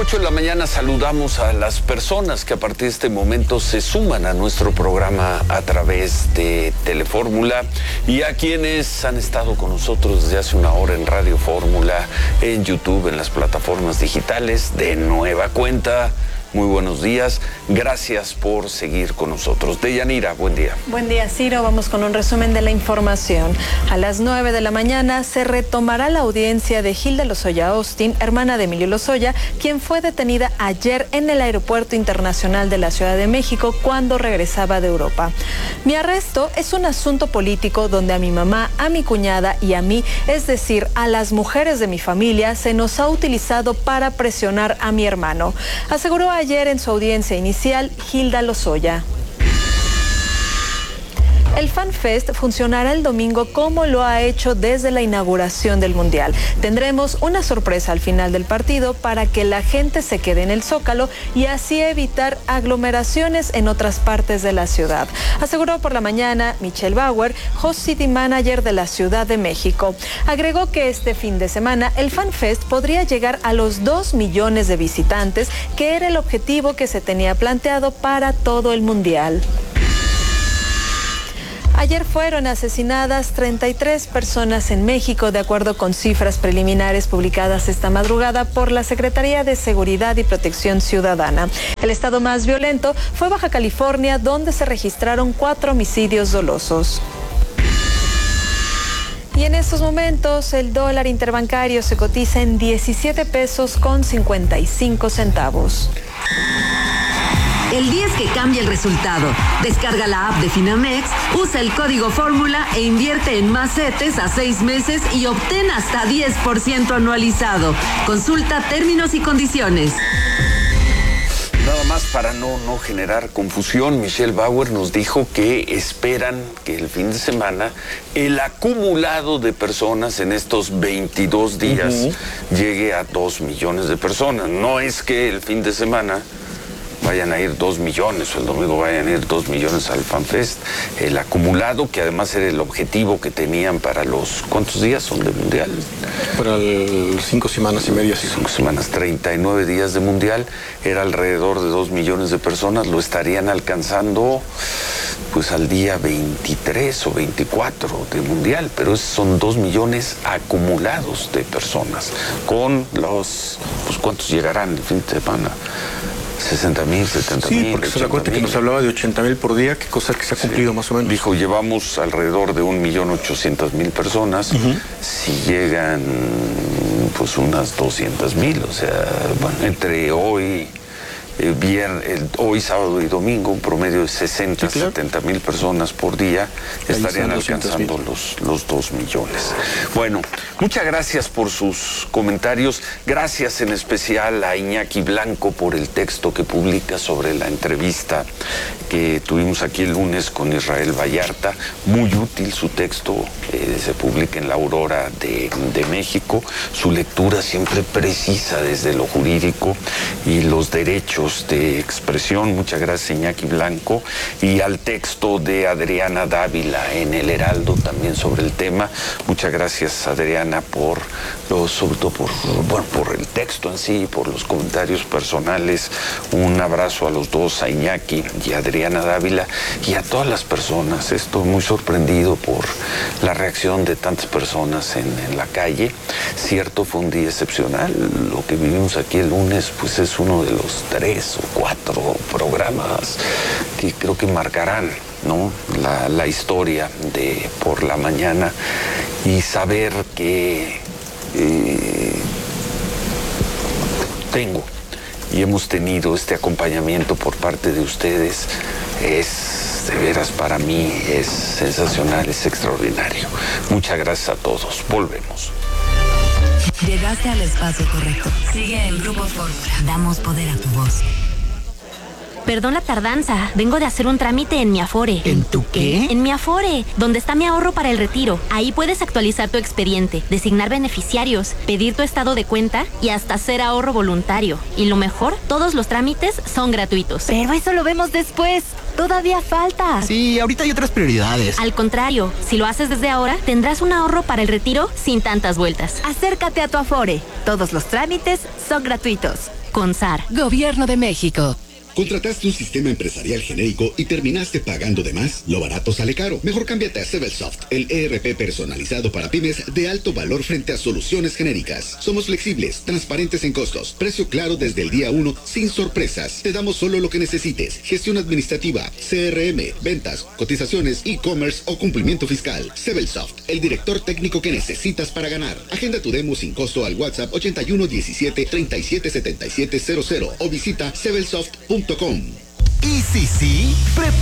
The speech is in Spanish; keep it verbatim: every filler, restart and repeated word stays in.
ocho de la mañana saludamos a las personas que a partir de este momento se suman a nuestro programa a través de Telefórmula y a quienes han estado con nosotros desde hace una hora en Radio Fórmula, en YouTube, en las plataformas digitales de nueva cuenta. Muy buenos días, gracias por seguir con nosotros. Deyanira, buen día. Buen día, Ciro. Vamos con un resumen de la información. A las nueve de la mañana se retomará la audiencia de Hilda Lozoya Austin, hermana de Emilio Lozoya, quien fue detenida ayer en el Aeropuerto Internacional de la Ciudad de México cuando regresaba de Europa. Mi arresto es un asunto político donde a mi mamá, a mi cuñada y a mí, es decir, a las mujeres de mi familia, se nos ha utilizado para presionar a mi hermano, aseguró ayer Ayer en su audiencia inicial, Hilda Lozoya. El FanFest funcionará el domingo como lo ha hecho desde la inauguración del Mundial. Tendremos una sorpresa al final del partido para que la gente se quede en el Zócalo y así evitar aglomeraciones en otras partes de la ciudad, aseguró por la mañana Michelle Bauer, Host City Manager de la Ciudad de México. Agregó que este fin de semana el FanFest podría llegar a los dos millones de visitantes, que era el objetivo que se tenía planteado para todo el Mundial. Ayer fueron asesinadas treinta y tres personas en México, de acuerdo con cifras preliminares publicadas esta madrugada por la Secretaría de Seguridad y Protección Ciudadana. El estado más violento fue Baja California, donde se registraron cuatro homicidios dolosos. Y en estos momentos el dólar interbancario se cotiza en diecisiete pesos con cincuenta y cinco centavos. El día es que cambia el resultado. Descarga la app de Finamex, usa el código Fórmula e invierte en más CETES a seis meses y obtén hasta diez por ciento anualizado. Consulta términos y condiciones. Nada más para no, no generar confusión, Michelle Bauer nos dijo que esperan que el fin de semana el acumulado de personas en estos veintidós días uh-huh. llegue a dos millones de personas. No es que el fin de semana vayan a ir dos millones o el domingo vayan a ir dos millones al FanFest. El acumulado, que además era el objetivo que tenían para los... ¿Cuántos días son de Mundial? Para el cinco semanas y media. Sí. Cinco semanas, treinta y nueve días de Mundial, era alrededor de dos millones de personas. Lo estarían alcanzando pues al día veintitrés o veinticuatro de Mundial, pero esos son dos millones acumulados de personas. Con los... pues ¿cuántos llegarán el fin de semana? sesenta mil, setenta mil. Sí, porque se acuerda que nos hablaba de ochenta mil por día, que cosa que se ha cumplido sí. más o menos. Dijo, llevamos alrededor de un millón ochocientas mil personas. Uh-huh. Si llegan, pues unas doscientas mil, o sea, bueno, entre hoy... Eh, viernes, el, hoy sábado y domingo, un promedio de sesenta, sí, claro. setenta mil personas por día estarían alcanzando los, los dos millones. Bueno, muchas gracias por sus comentarios. Gracias en especial a Iñaki Blanco por el texto que publica sobre la entrevista que tuvimos aquí el lunes con Israel Vallarta. Muy útil su texto, eh, se publica en La Aurora de, de México. Su lectura siempre precisa desde lo jurídico y los derechos de expresión. Muchas gracias, Iñaki Blanco, y al texto de Adriana Dávila en El Heraldo también sobre el tema. Muchas gracias, Adriana, por lo, sobre todo por, bueno, por el texto en sí, por los comentarios personales. Un abrazo a los dos, a Iñaki y a Adriana Dávila, y a todas las personas. Estoy muy sorprendido por la reacción de tantas personas en, en la calle. Cierto, fue un día excepcional. Lo que vivimos aquí el lunes, pues es uno de los tres o cuatro programas que creo que marcarán, ¿no?, la, la historia de Por la Mañana, y saber que eh, tengo y hemos tenido este acompañamiento por parte de ustedes es, de veras, para mí es sensacional, es extraordinario. Muchas gracias a todos. Volvemos. Llegaste al espacio correcto. Sigue el Grupo Fórmula. Damos poder a tu voz. Perdón la tardanza, vengo de hacer un trámite en mi Afore. ¿En tu qué? En mi Afore, donde está mi ahorro para el retiro. Ahí puedes actualizar tu expediente, designar beneficiarios, pedir tu estado de cuenta y hasta hacer ahorro voluntario. Y lo mejor, todos los trámites son gratuitos. Pero eso lo vemos después. Todavía falta. Sí, ahorita hay otras prioridades. Al contrario, si lo haces desde ahora, tendrás un ahorro para el retiro sin tantas vueltas. Acércate a tu Afore. Todos los trámites son gratuitos. Con S A R. Gobierno de México. ¿Contrataste un sistema empresarial genérico y terminaste pagando de más? Lo barato sale caro. Mejor cámbiate a Sebelsoft, el E R P personalizado para pymes de alto valor frente a soluciones genéricas. Somos flexibles, transparentes en costos, precio claro desde el día uno, sin sorpresas. Te damos solo lo que necesites. Gestión administrativa, C R M, ventas, cotizaciones, e-commerce o cumplimiento fiscal. Sebelsoft, el director técnico que necesitas para ganar. Agenda tu demo sin costo al WhatsApp ochenta y uno diecisiete treinta y siete setenta y siete cero cero o visita sebelsoft punto com. Y si sí, prepara